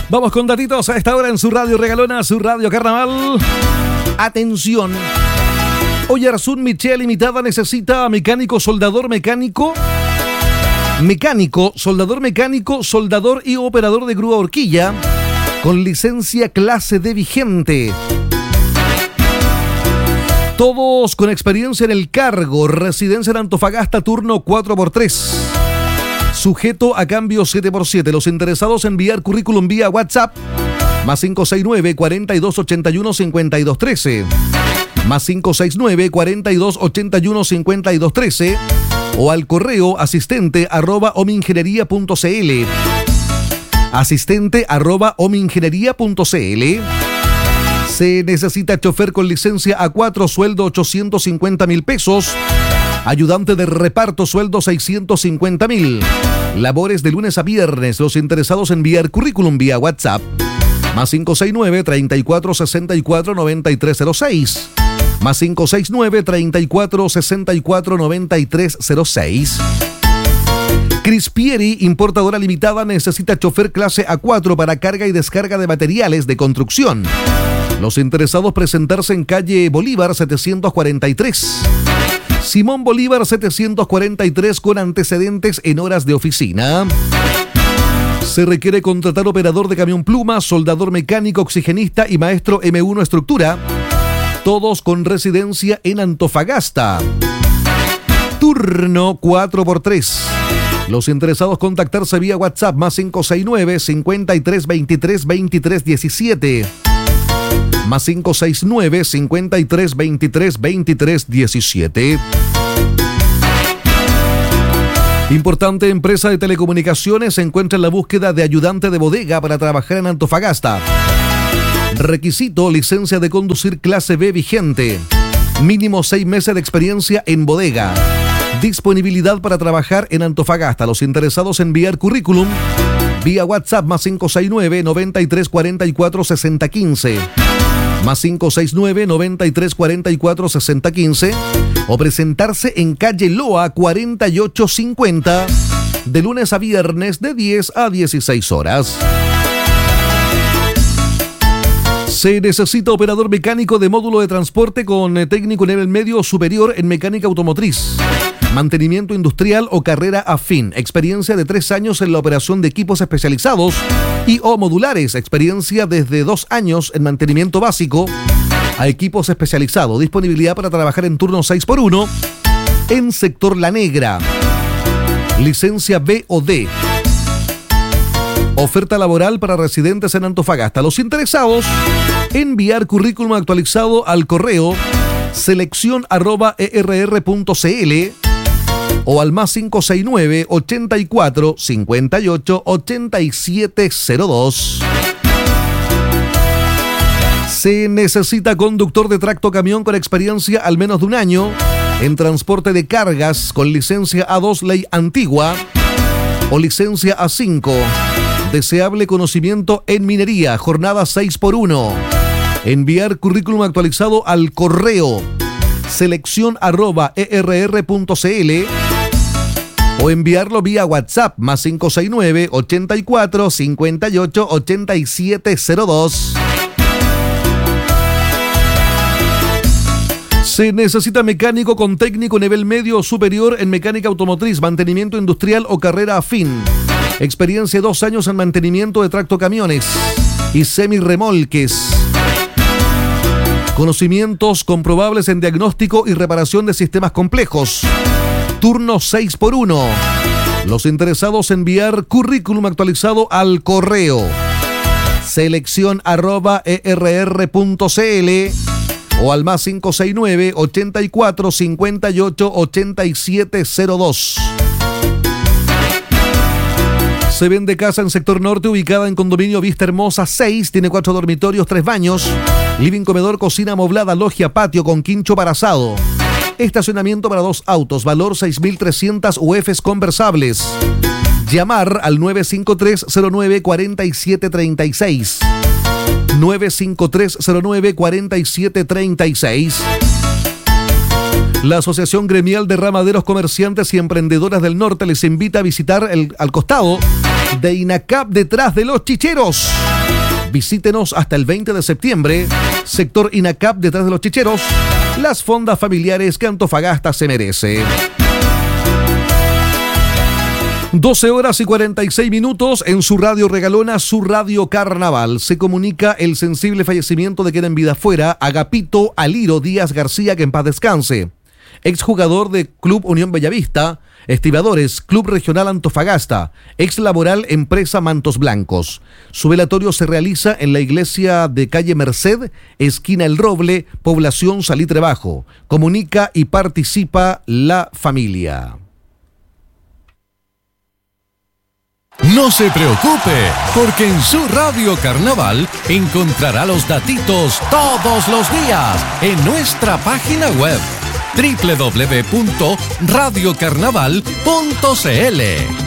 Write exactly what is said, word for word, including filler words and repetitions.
Vamos con datitos a esta hora en su radio regalona, su radio carnaval. Atención. Oyarzún Michel Limitada necesita mecánico, soldador mecánico. Mecánico, soldador mecánico, soldador y operador de grúa horquilla con licencia clase D vigente. Todos con experiencia en el cargo. Residencia en Antofagasta, turno cuatro por tres. Sujeto a cambio siete por siete. Los interesados enviar currículum vía WhatsApp más cinco seis nueve, cuarenta y dos ochenta y uno, cincuenta y dos trece. Más cinco seis nueve, cuarenta y dos ochenta y uno, cincuenta y dos trece. O al correo asistente arroba omingeniería punto cl. Asistente arroba omingeniería punto cl. Se necesita chofer con licencia A cuatro, sueldo ochocientos cincuenta mil pesos. Ayudante de reparto, sueldo seiscientos cincuenta mil. Labores de lunes a viernes. Los interesados enviar currículum vía WhatsApp. Más cinco seis nueve, treinta y cuatro sesenta y cuatro, noventa y tres cero seis. Más cinco seis nueve, treinta y cuatro sesenta y cuatro, noventa y tres cero seis. Crispieri, importadora limitada, necesita chofer clase A cuatro para carga y descarga de materiales de construcción. Los interesados presentarse en calle Bolívar setecientos cuarenta y tres. Simón Bolívar setecientos cuarenta y tres con antecedentes en horas de oficina. Se requiere contratar operador de camión pluma, soldador mecánico, oxigenista y maestro eme uno estructura. Todos con residencia en Antofagasta. Turno cuatro por tres. Los interesados contactarse vía WhatsApp más cinco seis nueve, cincuenta y tres veintitrés, veintitrés diecisiete. Más cinco seis nueve, cincuenta y tres veintitrés, veintitrés diecisiete. Importante empresa de telecomunicaciones se encuentra en la búsqueda de ayudante de bodega para trabajar en Antofagasta. Requisito: licencia de conducir clase B vigente. Mínimo seis meses de experiencia en bodega. Disponibilidad para trabajar en Antofagasta. Los interesados enviar currículum vía WhatsApp más cinco seis nueve, noventa y tres cuarenta y cuatro, sesenta quince. Más cinco seis nueve, noventa y tres cuarenta y cuatro, sesenta quince. O presentarse en calle Loa cuarenta y ocho cincuenta de lunes a viernes de diez a dieciséis horas. Se necesita operador mecánico de módulo de transporte con técnico nivel medio o superior en mecánica automotriz, mantenimiento industrial o carrera afín. Experiencia de tres años en la operación de equipos especializados y o modulares. Experiencia desde dos años en mantenimiento básico a equipos especializados. Disponibilidad para trabajar en turno seis por uno en sector La Negra. Licencia B o D. Oferta laboral para residentes en Antofagasta. Los interesados enviar currículum actualizado al correo selección arroba err punto cl o al más cinco seis nueve, ochenta y cuatro, cincuenta y ocho, ochenta y siete cero dos. Se necesita conductor de tracto camión con experiencia al menos de un año en transporte de cargas con licencia A dos ley antigua o licencia A cinco. Deseable conocimiento en minería, jornada seis por uno. Enviar currículum actualizado al correo selección arroba err punto cl o enviarlo vía WhatsApp más cinco seis nueve, ochenta y cuatro, cincuenta y ocho, ochenta y siete cero dos. Se necesita mecánico con técnico nivel medio o superior en mecánica automotriz, mantenimiento industrial o carrera afín. Experiencia dos años en mantenimiento de tractocamiones y semirremolques. Conocimientos comprobables en diagnóstico y reparación de sistemas complejos. Turno seis por uno. Los interesados enviar currículum actualizado al correo selección arroba err punto cl o al más cinco seis nueve, ochenta y cuatro, cincuenta y ocho, ochenta y siete cero dos. Se vende casa en sector norte, ubicada en condominio Vista Hermosa seis. Tiene cuatro dormitorios, tres baños, living, comedor, cocina amoblada, logia, patio con quincho para asado. Estacionamiento para dos autos, valor seis mil trescientas U Fs conversables. Llamar al nueve cinco tres, cero nueve, cuatro siete tres seis. nueve cinco tres, cero nueve, cuatro siete tres seis. La Asociación Gremial de Ramaderos, Comerciantes y Emprendedoras del Norte les invita a visitar el, al costado de INACAP detrás de los chicheros. Visítenos hasta el veinte de septiembre. Sector INACAP detrás de los chicheros. Las fondas familiares que Antofagasta se merece. doce horas y cuarenta y seis minutos en su radio regalona, su radio carnaval. Se comunica el sensible fallecimiento de quien en vida fuera, Agapito Aliro Díaz García, que en paz descanse. Exjugador de Club Unión Bellavista, Estibadores, Club Regional Antofagasta, ex laboral Empresa Mantos Blancos. Su velatorio se realiza en la iglesia de calle Merced, esquina El Roble, población Salitre Bajo. Comunica y participa la familia. No se preocupe, porque en su Radio Carnaval encontrará los datitos todos los días en nuestra página web doble u doble u doble u punto radio carnaval punto c l.